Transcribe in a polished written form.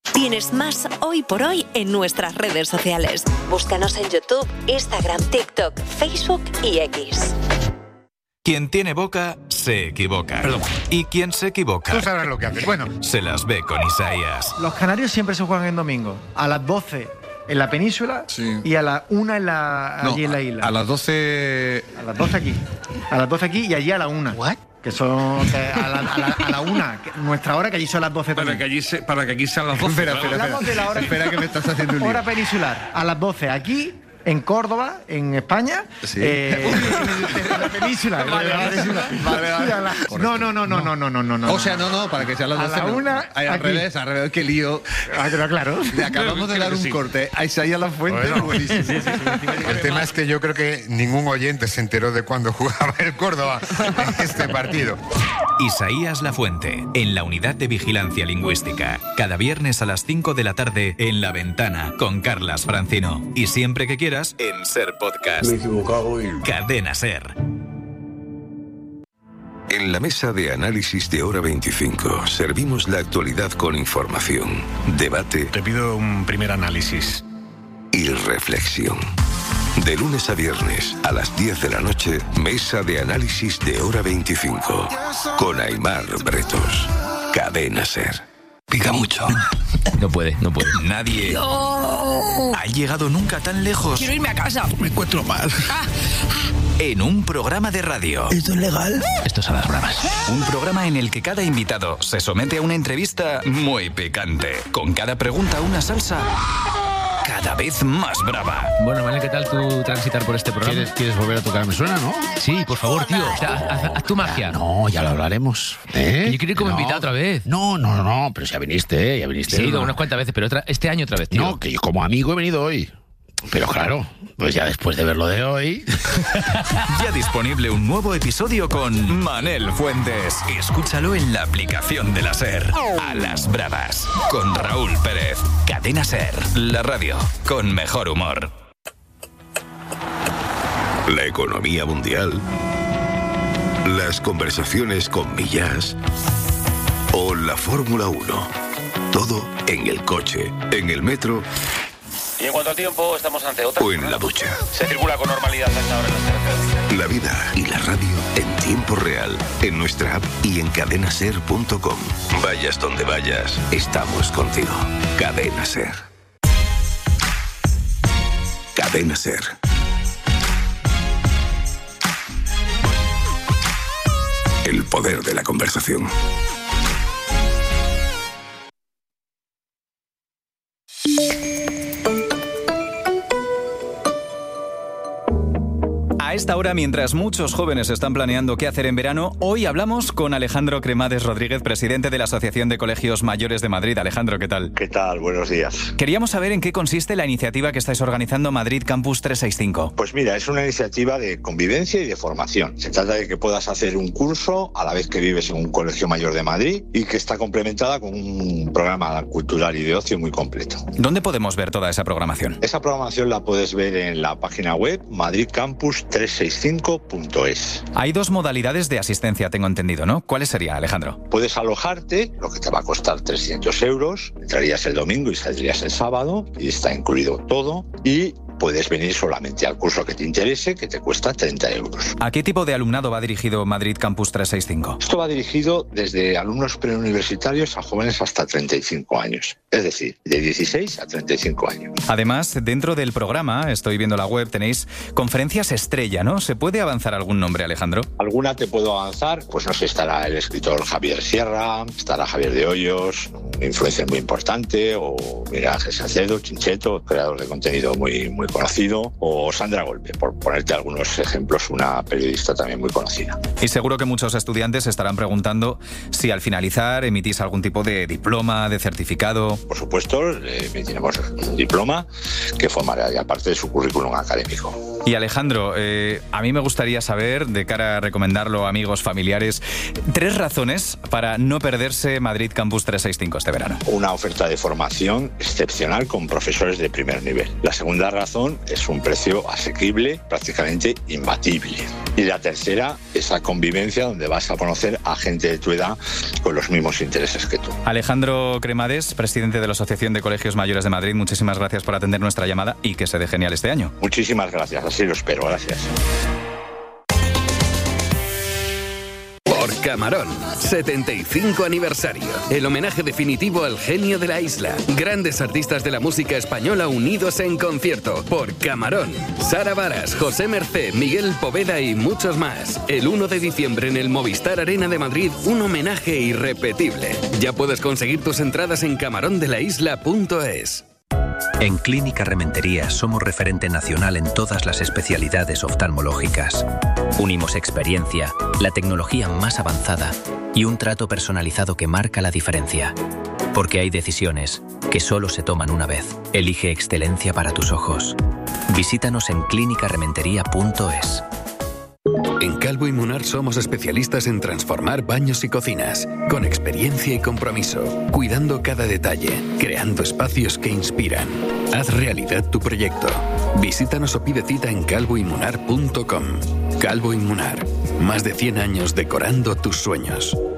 Tienes más Hoy por Hoy en nuestras redes sociales. Búscanos en YouTube, Instagram, TikTok, Facebook y X. Quien tiene boca, se equivoca. Perdón. Y quien se equivoca... Tú sabrás lo que haces. Bueno, se las ve con Isaías. Los canarios siempre se juegan en domingo. A las 12 en la península, sí, y a las 1 allí en la isla. A las 12... A las 12 aquí. A las 12 aquí y allí a la 1. ¿What? Que son a la 1, nuestra hora, que allí son las 12 para que aquí sean las 12. Hablamos de la hora. Espera que me estás haciendo un lío. Hora peninsular, a las 12 aquí, en Córdoba, en España, sí, en la península. Vale. No. O sea, no, para que sean las 12. A la 1, al revés, qué lío. Claro. Le acabamos de dar un corte a Isaías Lafuente. Bueno, buenísimo. Sí. El tema es que yo creo que ningún oyente se enteró de cuándo jugaba el Córdoba en este partido. Isaías Lafuente, en la Unidad de Vigilancia Lingüística. Cada viernes a las 5 de la tarde en La Ventana, con Carlas Francino. Y siempre que quieras, en Ser Podcast. Me he equivocado y... Cadena Ser. En la mesa de análisis de Hora 25 servimos la actualidad con información, debate. Te pido un primer análisis. Y reflexión. De lunes a viernes a las 10 de la noche, mesa de análisis de Hora 25 con Aimar Bretos. Cadena Ser. Pica mucho. No puede. Nadie ha llegado nunca tan lejos. Quiero irme a casa. Me encuentro mal. En un programa de radio. ¿Esto es legal? Esto es a las bravas. Un programa en el que cada invitado se somete a una entrevista muy picante. Con cada pregunta una salsa cada vez más brava. Bueno, Manel, ¿qué tal tú transitar por este programa? ¿Quieres volver a tocar? Me suena, ¿no? Sí, por favor, tío. O sea, haz tu magia. No, ya lo hablaremos. Que yo quiero ir como invitado otra vez. No, pero si ya viniste. Sí, he ido unas cuantas veces, pero este año otra vez, tío. No, que yo como amigo he venido hoy. Pero claro, pues ya después de ver lo de hoy... Ya disponible un nuevo episodio con Manel Fuentes. Escúchalo en la aplicación de la SER. A las bravas, con Raúl Pérez. Cadena SER, la radio con mejor humor. La economía mundial, las conversaciones con Millás o la Fórmula 1. Todo en el coche, en el metro... Y en cuanto al tiempo, estamos ante otra... o en la ducha. Se circula con normalidad hasta ahora en las carreteras. La vida y la radio en tiempo real, en nuestra app y en cadenaser.com. Vayas donde vayas, estamos contigo. Cadena Ser. Cadena Ser. El poder de la conversación. A esta hora, mientras muchos jóvenes están planeando qué hacer en verano, hoy hablamos con Alejandro Cremades Rodríguez, presidente de la Asociación de Colegios Mayores de Madrid. Alejandro, ¿qué tal? ¿Qué tal? Buenos días. Queríamos saber en qué consiste la iniciativa que estáis organizando Madrid Campus 365. Pues mira, es una iniciativa de convivencia y de formación. Se trata de que puedas hacer un curso a la vez que vives en un colegio mayor de Madrid y que está complementada con un programa cultural y de ocio muy completo. ¿Dónde podemos ver toda esa programación? Esa programación la puedes ver en la página web madridcampus365.es. Hay dos modalidades de asistencia, tengo entendido, ¿no? ¿Cuáles serían, Alejandro? Puedes alojarte, lo que te va a costar 300 euros. Entrarías el domingo y saldrías el sábado y está incluido todo. Y puedes venir solamente al curso que te interese, que te cuesta 30 euros. ¿A qué tipo de alumnado va dirigido Madrid Campus 365? Esto va dirigido desde alumnos preuniversitarios a jóvenes hasta 35 años. Es decir, de 16 a 35 años. Además, dentro del programa, estoy viendo la web, tenéis conferencias estrella, ¿no? ¿Se puede avanzar algún nombre, Alejandro? Alguna te puedo avanzar, pues no sé, estará el escritor Javier Sierra, estará Javier de Hoyos, un influencer muy importante, o Miguel Ángel Salcedo, Chincheto, creador de contenido muy conocido, o Sandra Golpe, por ponerte algunos ejemplos, una periodista también muy conocida. Y seguro que muchos estudiantes se estarán preguntando si al finalizar emitís algún tipo de diploma, de certificado. Por supuesto, emitiremos un diploma que formará ya parte de su currículum académico. Y Alejandro, a mí me gustaría saber, de cara a recomendarlo a amigos, familiares, 3 razones para no perderse Madrid Campus 365 este verano. Una oferta de formación excepcional con profesores de primer nivel. La segunda razón es un precio asequible, prácticamente imbatible. Y la tercera, esa convivencia donde vas a conocer a gente de tu edad con los mismos intereses que tú. Alejandro Cremades, presidente de la Asociación de Colegios Mayores de Madrid, muchísimas gracias por atender nuestra llamada y que se dé genial este año. Muchísimas gracias, así lo espero, gracias. Por Camarón, 75 aniversario. El homenaje definitivo al genio de la isla. Grandes artistas de la música española unidos en concierto. Por Camarón. Sara Varas, José Mercé, Miguel Poveda y muchos más. El 1 de diciembre en el Movistar Arena de Madrid, un homenaje irrepetible. Ya puedes conseguir tus entradas en camarondelaisla.es. En Clínica Rementería somos referente nacional en todas las especialidades oftalmológicas. Unimos experiencia, la tecnología más avanzada y un trato personalizado que marca la diferencia. Porque hay decisiones que solo se toman una vez. Elige excelencia para tus ojos. Visítanos en clinicarementería.es. En Calvo y Munar somos especialistas en transformar baños y cocinas, con experiencia y compromiso, cuidando cada detalle, creando espacios que inspiran. Haz realidad tu proyecto. Visítanos o pide cita en calvoymunar.com. Calvo y Munar, más de 100 años decorando tus sueños.